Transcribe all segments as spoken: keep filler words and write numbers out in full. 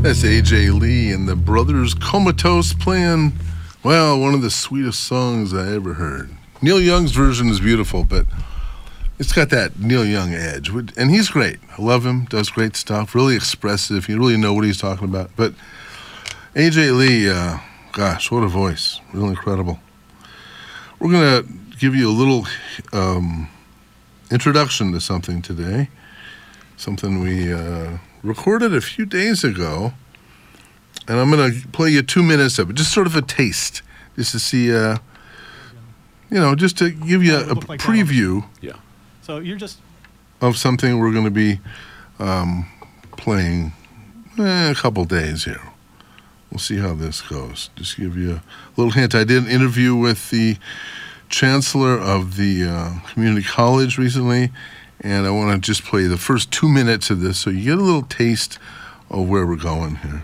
That's A J Lee and the Brothers Comatose playing, well, one of the sweetest songs I ever heard. Neil Young's version is beautiful, but it's got that Neil Young edge. And he's great. I love him, does great stuff, really expressive. You really know what he's talking about. But A J Lee, uh, gosh, what a voice. Really incredible. We're going to give you a little um, introduction to something today. Something we uh, recorded a few days ago. And I'm going to play you two minutes of it, just sort of a taste, just to see, uh, you know, just to give you a, a like preview yeah. So you're just of something we're going to be um, playing eh, a couple days here. We'll see how this goes. Just give you a little hint. I did an interview with the chancellor of the uh, community college recently, and I want to just play the first two minutes of this so you get a little taste of where we're going here.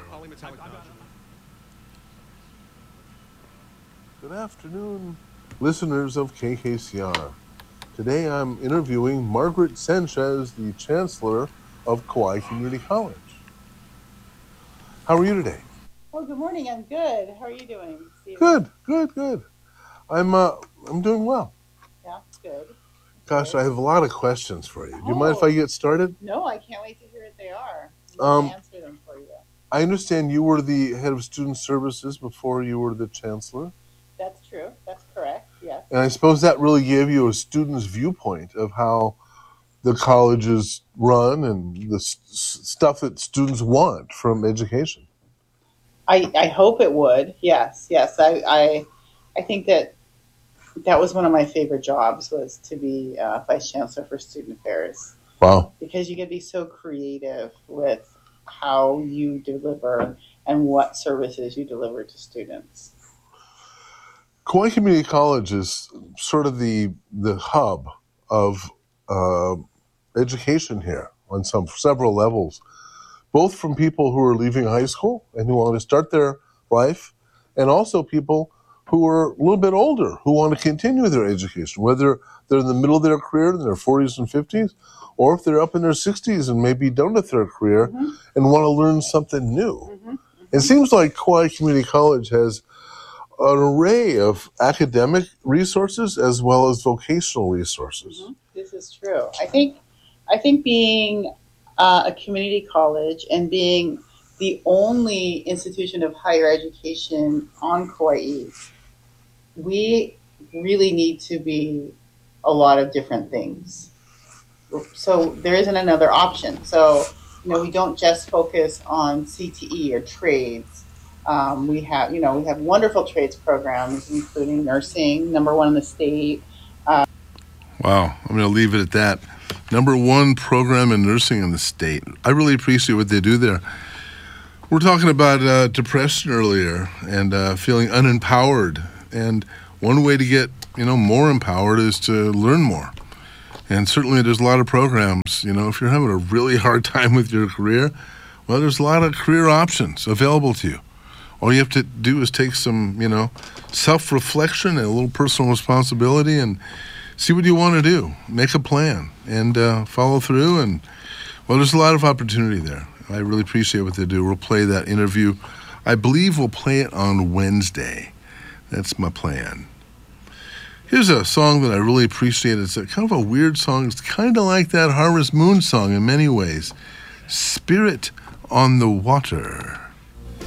Good afternoon, listeners of K K C R. Today I'm interviewing Margaret Sanchez, the Chancellor of Kauai Community College. How are you today? Oh, good morning. I'm good. How are you doing, Stephen? Good, good, good. I'm uh, I'm doing well. Yeah, good. Gosh, good. I have a lot of questions for you. Do you oh. mind if I get started? No, I can't wait to hear what they are. Um, I'll answer them for you. I understand you were the head of student services before you were the chancellor. That's true. That's correct. Yes. And I suppose that really gave you a student's viewpoint of how the college is run and the s- stuff that students want from education. I, I hope it would. Yes. Yes. I, I I think that that was one of my favorite jobs, was to be uh, vice chancellor for student affairs. Wow. Because you can be so creative with how you deliver and what services you deliver to students. Kauai Community College is sort of the the hub of uh, education here on some several levels, both from people who are leaving high school and who want to start their life, and also people who are a little bit older who want to continue their education, whether they're in the middle of their career in their forties and fifties, or if they're up in their sixties and maybe done with their career mm-hmm. and want to learn something new. Mm-hmm. Mm-hmm. It seems like Kauai Community College has an array of academic resources as well as vocational resources. Mm-hmm. This is true. I think I think being uh, a community college and being the only institution of higher education on Kauai, we really need to be a lot of different things. So there isn't another option. So, you know, we don't just focus on C T E or trades. Um, we have, you know, we have wonderful trades programs, including nursing, number one in the state. Uh, wow, I'm going to leave it at that. Number one program in nursing in the state. I really appreciate what they do there. We're talking about uh, depression earlier and uh, feeling unempowered. And one way to get, you know, more empowered is to learn more. And certainly there's a lot of programs, you know, if you're having a really hard time with your career, well, there's a lot of career options available to you. All you have to do is take some, you know, self-reflection and a little personal responsibility and see what you want to do. Make a plan and uh, follow through. And, well, there's a lot of opportunity there. I really appreciate what they do. We'll play that interview. I believe we'll play it on Wednesday. That's my plan. Here's a song that I really appreciate. It's a kind of a weird song. It's kind of like that Harvest Moon song in many ways. Spirit on the Water.